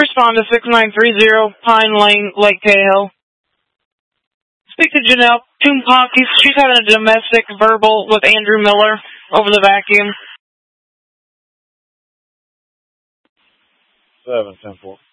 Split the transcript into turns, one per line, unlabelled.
Respond to 6930 Pine Lane, Lake Cahill. Speak to Janelle Tumpakis. She's having a domestic verbal with Andrew Miller over the vacuum.
7-10-4.